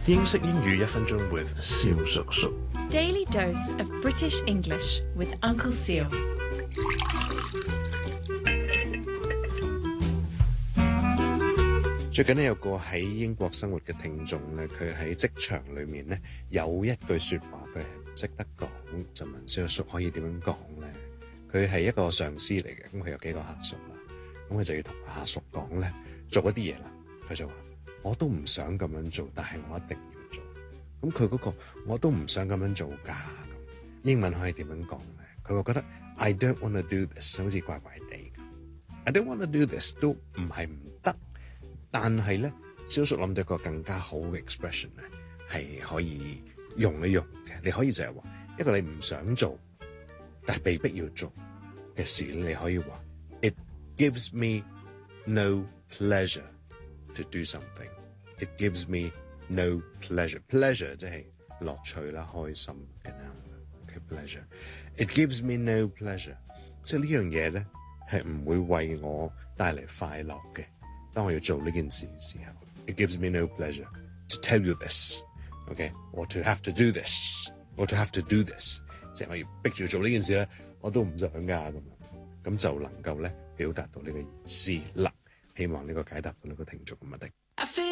英式英語1分鐘 with 蕭叔叔。 Daily dose of British English with Uncle Seal. 最近咧有個喺英國生活嘅聽眾咧，佢喺職場裏面咧有一句說話佢係唔識得講，就問蕭叔可以點樣講咧？佢係一個上司嚟嘅，咁佢有幾個下屬啦，咁佢就要同下屬講咧做一啲嘢啦。佢就話我都唔想咁樣做，但係我一定要做。咁佢嗰個我都唔想咁樣做㗎，咁英文可以點樣講咧？佢會覺得 I don't want to do this 好似怪怪地咁。I don't want to do this 都唔係唔得，但係咧，蕭叔諗到一個更加好嘅 expression 咧，係可以用一用嘅。你可以就係話一個你唔想做，但係被逼要做嘅事，你可以話 It gives me no pleasure to do something. It gives me no pleasure. Pleasure 即係樂趣啦、開心嘅noun。Okay, pleasure. It gives me no pleasure. 即係呢樣嘢咧，係唔會為我帶嚟快樂嘅。當我要做呢件事嘅時候 ，It gives me no pleasure to tell you this, okay, or to have to do this, or to have to do this。即係我要逼住做呢件事咧，我都唔想㗎咁樣，咁就能夠咧表達到呢個意思啦。希望呢個解答到呢個聽眾嘅問題。